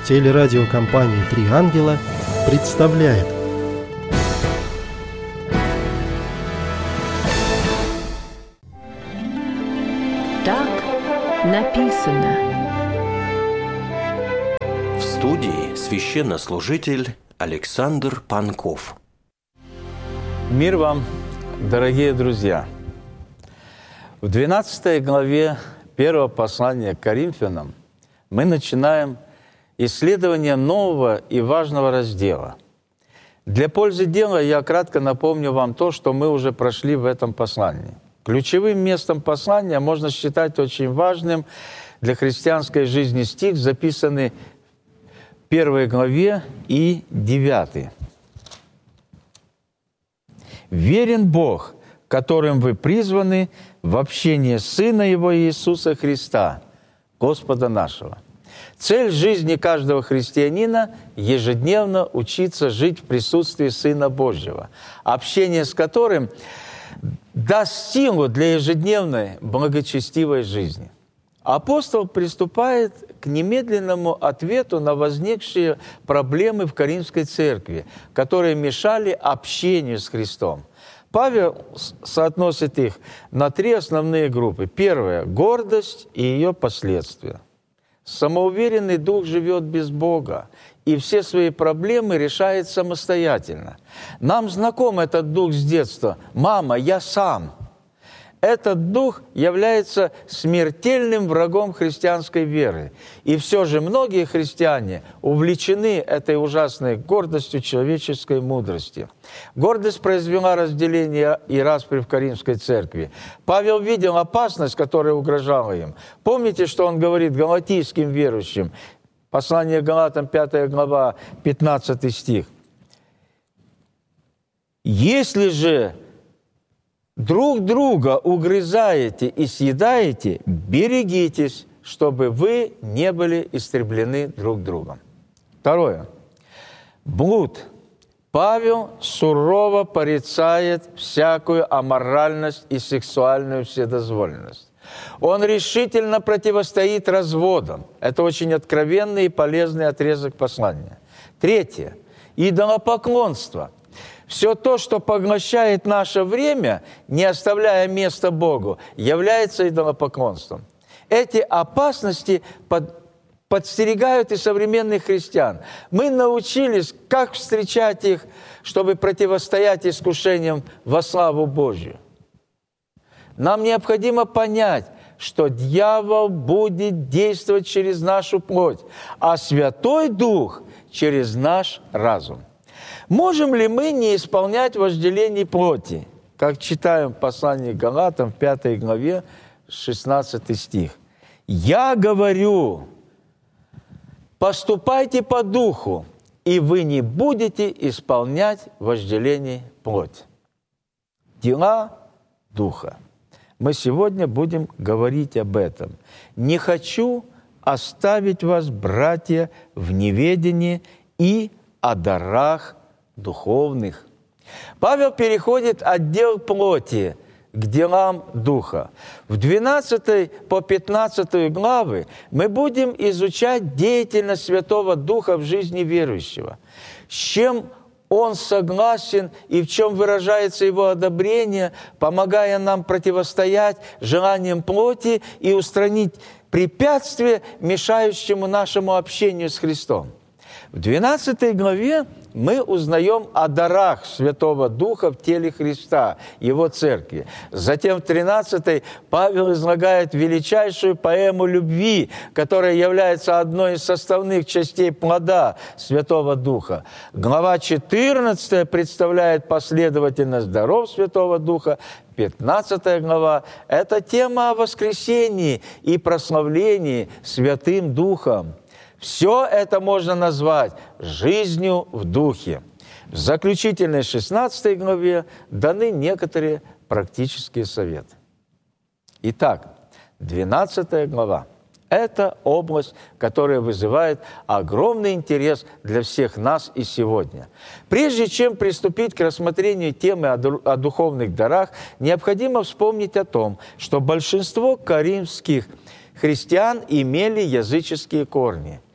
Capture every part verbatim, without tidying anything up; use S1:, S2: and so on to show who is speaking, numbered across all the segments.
S1: Телерадиокомпания «Три ангела» представляет.
S2: Так написано.
S3: В студии священнослужитель Александр Панков.
S4: Мир вам, дорогие друзья! В двенадцатой главе первого послания к Коринфянам мы начинаем исследование нового и важного раздела. Для пользы дела я кратко напомню вам то, что мы уже прошли в этом послании. Ключевым местом послания можно считать очень важным для христианской жизни стих, записанный в первой главе и девятый. «Верен Бог, которым вы призваны в общение Сына Его Иисуса Христа, Господа нашего». Цель жизни каждого христианина – ежедневно учиться жить в присутствии Сына Божьего, общение с которым даст силу для ежедневной благочестивой жизни. Апостол приступает к немедленному ответу на возникшие проблемы в Коринфской церкви, которые мешали общению с Христом. Павел соотносит их на три основные группы. Первая – гордость и ее последствия. Самоуверенный дух живет без Бога, и все свои проблемы решает самостоятельно. Нам знаком этот дух с детства. «Мама, я сам». Этот дух является смертельным врагом христианской веры. И все же многие христиане увлечены этой ужасной гордостью человеческой мудрости. Гордость произвела разделение и распри в Коринфской церкви. Павел видел опасность, которая угрожала им. Помните, что он говорит галатийским верующим? Послание Галатам, пятая глава, пятнадцатый стих. «Если же друг друга угрызаете и съедаете, берегитесь, чтобы вы не были истреблены друг другом». Второе. Блуд. Павел сурово порицает всякую аморальность и сексуальную вседозволенность. Он решительно противостоит разводам. Это очень откровенный и полезный отрезок послания. Третье. Идолопоклонство. Все то, что поглощает наше время, не оставляя места Богу, является идолопоклонством. Эти опасности под, подстерегают и современных христиан. Мы научились, как встречать их, чтобы противостоять искушениям во славу Божью. Нам необходимо понять, что дьявол будет действовать через нашу плоть, а Святой Дух через наш разум. Можем ли мы не исполнять вожделений плоти? Как читаем в послании к Галатам в пятой главе, шестнадцатый стих. «Я говорю, поступайте по духу, и вы не будете исполнять вожделений плоти». Дела духа. Мы сегодня будем говорить об этом. «Не хочу оставить вас, братья, в неведении и о дарах духовных». Павел переходит от дел плоти к делам духа. В двенадцатой по пятнадцатую главы мы будем изучать деятельность Святого Духа в жизни верующего. С чем он согласен и в чем выражается его одобрение, помогая нам противостоять желаниям плоти и устранить препятствия, мешающему нашему общению с Христом. В двенадцатой главе мы узнаем о дарах Святого Духа в теле Христа, Его Церкви. Затем в тринадцатой Павел излагает величайшую поэму любви, которая является одной из составных частей плода Святого Духа. Глава четырнадцатая представляет последовательность даров Святого Духа. пятнадцатая глава – это тема о воскресении и прославлении Святым Духом. Все это можно назвать жизнью в духе. В заключительной шестнадцатой главе даны некоторые практические советы. Итак, двенадцатая глава – это область, которая вызывает огромный интерес для всех нас и сегодня. Прежде чем приступить к рассмотрению темы о духовных дарах, необходимо вспомнить о том, что большинство коринфских христиан имели языческие корни.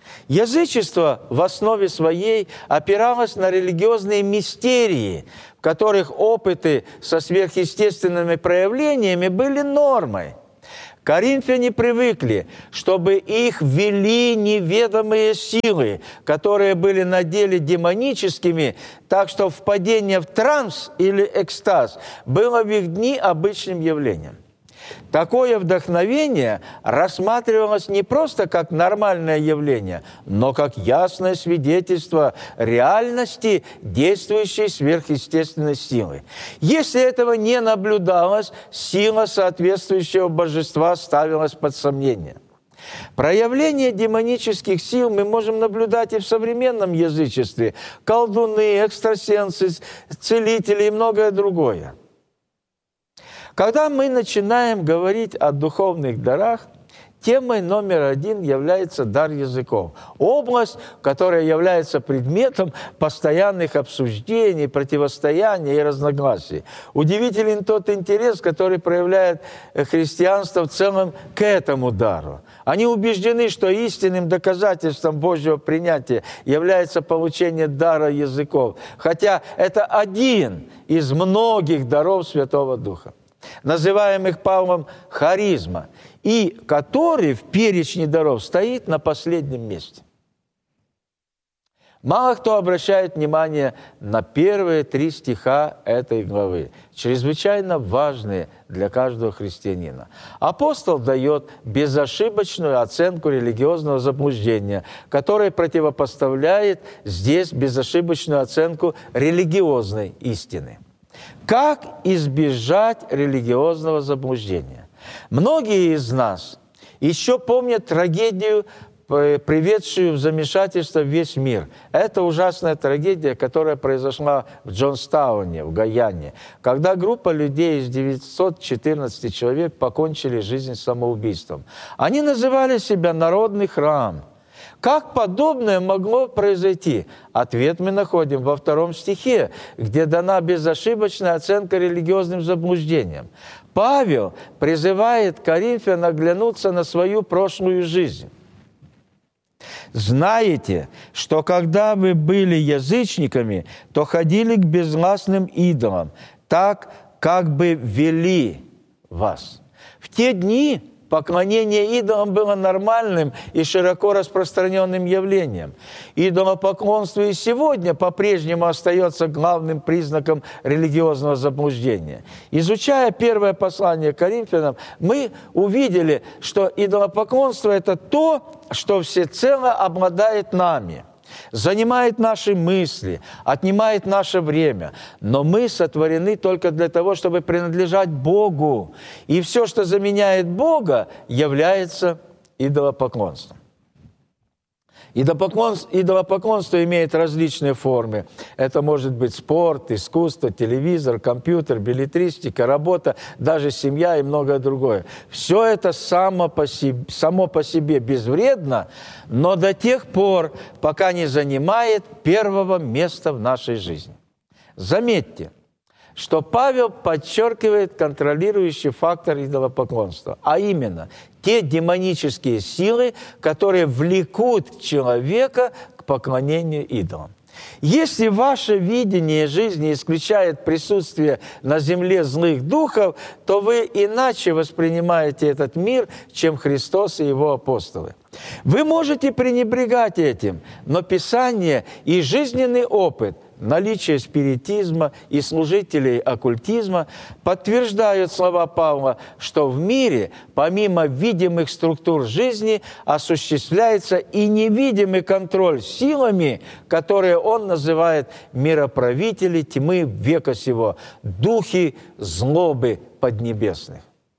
S4: Язычество в основе своей опиралось на религиозные мистерии, в которых опыты со сверхъестественными проявлениями были нормой. Коринфяне привыкли, чтобы их вели неведомые силы, которые были на деле демоническими, так что впадение в транс или экстаз было в их дни обычным явлением. Такое вдохновение рассматривалось не просто как нормальное явление, но как ясное свидетельство реальности действующей сверхъестественной силы. Если этого не наблюдалось, сила соответствующего божества ставилась под сомнение. Проявление демонических сил мы можем наблюдать и в современном язычестве. Колдуны, экстрасенсы, целители и многое другое. Когда мы начинаем говорить о духовных дарах, темой номер один является дар языков. Область, которая является предметом постоянных обсуждений, противостояний и разногласий. Удивителен тот интерес, который проявляет христианство в целом к этому дару. Они убеждены, что истинным доказательством Божьего принятия является получение дара языков, хотя это один из многих даров Святого Духа, называемых Павлом харизма, и который в перечне даров стоит на последнем месте. Мало кто обращает внимание на первые три стиха этой главы, чрезвычайно важные для каждого христианина. Апостол дает безошибочную оценку религиозного заблуждения, которое противопоставляет здесь безошибочную оценку религиозной истины. Как избежать религиозного заблуждения? Многие из нас еще помнят трагедию, приведшую в замешательство весь мир. Это ужасная трагедия, которая произошла в Джонстауне, в Гайане, когда группа людей из девятисот четырнадцати человек покончили жизнь самоубийством. Они называли себя «Народный храм». Как подобное могло произойти? Ответ мы находим во втором стихе, где дана безошибочная оценка религиозным заблуждениям. Павел призывает коринфян оглянуться на свою прошлую жизнь. «Знаете, что когда вы были язычниками, то ходили к безгласным идолам, так, как бы вели вас». В те дни поклонение идолам было нормальным и широко распространенным явлением. Идолопоклонство и сегодня по-прежнему остается главным признаком религиозного заблуждения. Изучая первое послание к Коринфянам, мы увидели, что идолопоклонство – это то, что всецело обладает нами, занимает наши мысли, отнимает наше время. Но мы сотворены только для того, чтобы принадлежать Богу. И все, что заменяет Бога, является идолопоклонством. Идолопоклонство, идолопоклонство имеет различные формы. Это может быть спорт, искусство, телевизор, компьютер, беллетристика, работа, даже семья и многое другое. Все это само по себе, само по себе безвредно, но до тех пор, пока не занимает первого места в нашей жизни. Заметьте, что Павел подчеркивает контролирующий фактор идолопоклонства, а именно те демонические силы, которые влекут человека к поклонению идолам. Если ваше видение жизни исключает присутствие на земле злых духов, то вы иначе воспринимаете этот мир, чем Христос и Его апостолы. Вы можете пренебрегать этим, но Писание и жизненный опыт, наличие спиритизма и служителей оккультизма подтверждают слова Павла, что в мире, помимо видимых структур жизни, осуществляется и невидимый контроль силами, которые он называет мироправители тьмы века сего, духи злобы поднебесных.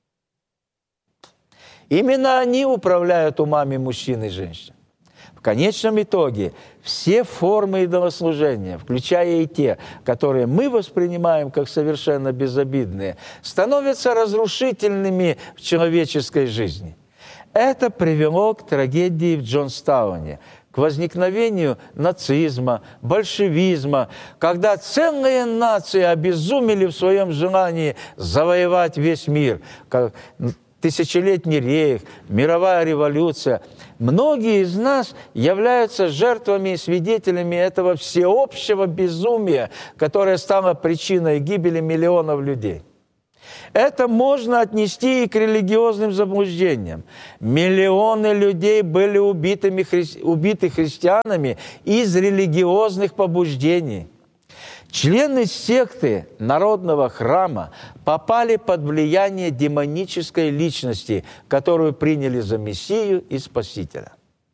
S4: Именно они управляют умами мужчин и женщин. В конечном итоге все формы идолослужения, включая и те, которые мы воспринимаем как совершенно безобидные, становятся разрушительными в человеческой жизни. Это привело к трагедии в Джонстауне, к возникновению нацизма, большевизма, когда целые нации обезумели в своем желании завоевать весь мир, как тысячелетний рейх, мировая революция. Многие из нас являются жертвами и свидетелями этого всеобщего безумия, которое стало причиной гибели миллионов людей. Это можно отнести и к религиозным заблуждениям. Миллионы людей были убитыми, хри... убиты христианами из религиозных побуждений. Члены секты народного храма попали под влияние демонической личности, которую приняли за Мессию и Спасителя.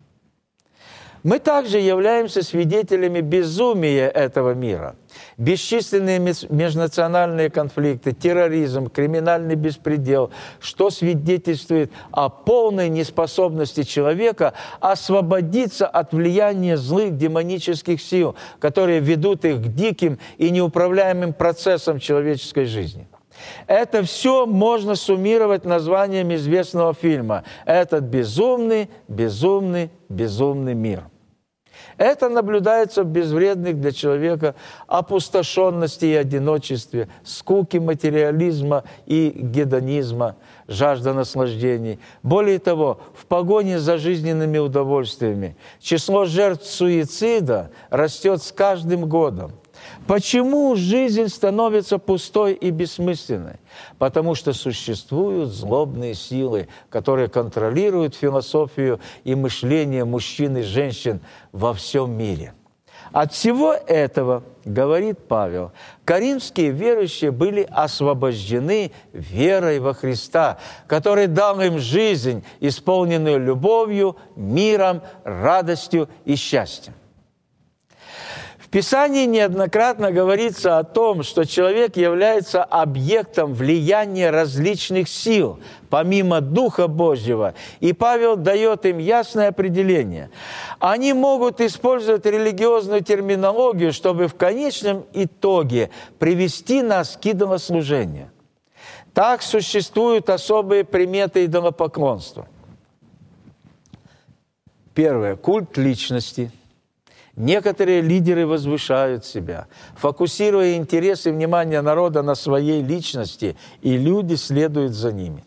S4: Мы также являемся свидетелями безумия этого мира. Бесчисленные межнациональные конфликты, терроризм, криминальный беспредел, что свидетельствует о полной неспособности человека освободиться от влияния злых демонических сил, которые ведут их к диким и неуправляемым процессам человеческой жизни. Это все можно суммировать названием известного фильма «Этот безумный, безумный, безумный мир». Это наблюдается в безвредных для человека опустошенности и одиночестве, скуке материализма и гедонизма, жажда наслаждений. Более того, в погоне за жизненными удовольствиями число жертв суицида растет с каждым годом. Почему жизнь становится пустой и бессмысленной? Потому что существуют злобные силы, которые контролируют философию и мышление мужчин и женщин во всем мире. От всего этого, говорит Павел, коринфские верующие были освобождены верой во Христа, который дал им жизнь, исполненную любовью, миром, радостью и счастьем. В Писании неоднократно говорится о том, что человек является объектом влияния различных сил, помимо Духа Божьего, и Павел дает им ясное определение. Они могут использовать религиозную терминологию, чтобы в конечном итоге привести нас к идолослужению. Так существуют особые приметы идолопоклонства. Первое – культ личности. Некоторые лидеры возвышают себя, фокусируя интерес и внимание народа на своей личности, и люди следуют за ними.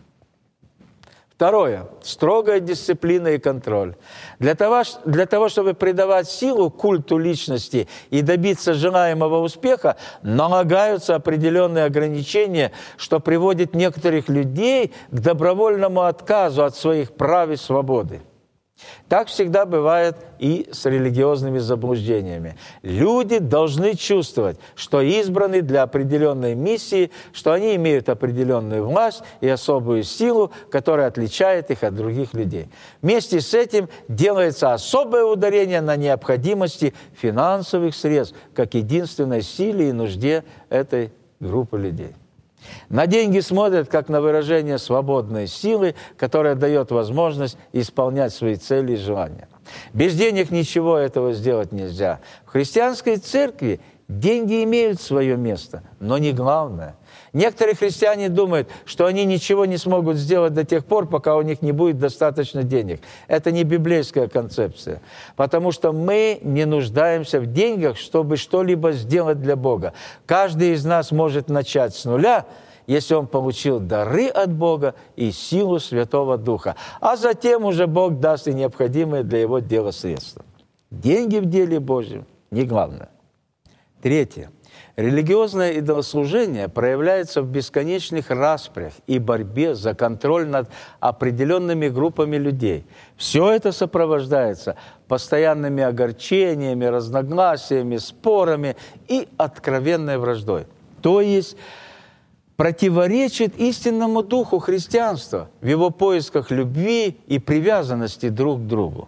S4: Второе. Строгая дисциплина и контроль. Для того, для того, чтобы придавать силу культу личности и добиться желаемого успеха, налагаются определенные ограничения, что приводит некоторых людей к добровольному отказу от своих прав и свободы. Так всегда бывает и с религиозными заблуждениями. Люди должны чувствовать, что избраны для определенной миссии, что они имеют определенную власть и особую силу, которая отличает их от других людей. Вместе с этим делается особое ударение на необходимости финансовых средств, как единственной силе и нужде этой группы людей. На деньги смотрят как на выражение свободной силы, которая дает возможность исполнять свои цели и желания. Без денег ничего этого сделать нельзя. В христианской церкви деньги имеют свое место, но не главное. Некоторые христиане думают, что они ничего не смогут сделать до тех пор, пока у них не будет достаточно денег. Это не библейская концепция, потому что мы не нуждаемся в деньгах, чтобы что-либо сделать для Бога. Каждый из нас может начать с нуля, если он получил дары от Бога и силу Святого Духа, а затем уже Бог даст и необходимые для его дела средства. Деньги в деле Божьем не главное. Третье. Религиозное идолослужение проявляется в бесконечных распрях и борьбе за контроль над определенными группами людей. Все это сопровождается постоянными огорчениями, разногласиями, спорами и откровенной враждой. То есть противоречит истинному духу христианства в его поисках любви и привязанности друг к другу.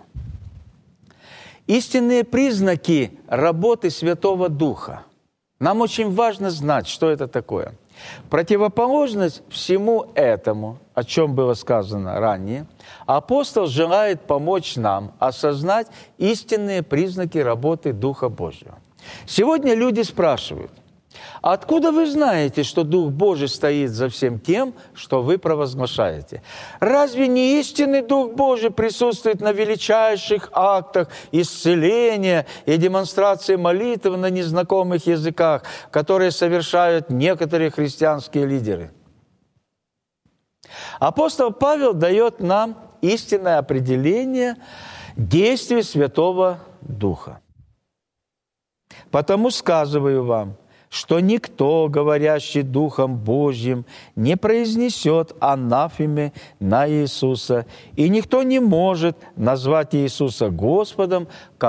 S4: Истинные признаки работы Святого Духа. Нам очень важно знать, что это такое. Противоположность всему этому, о чем было сказано ранее, апостол желает помочь нам осознать истинные признаки работы Духа Божьего. Сегодня люди спрашивают: откуда вы знаете, что Дух Божий стоит за всем тем, что вы провозглашаете? Разве не истинный Дух Божий присутствует на величайших актах исцеления и демонстрации молитв на незнакомых языках, которые совершают некоторые христианские лидеры? Апостол Павел дает нам истинное определение действий Святого Духа. «Потому сказываю вам, что никто, говорящий Духом Божьим, не произнесет анафеме на Иисуса, и никто не может назвать Иисуса Господом,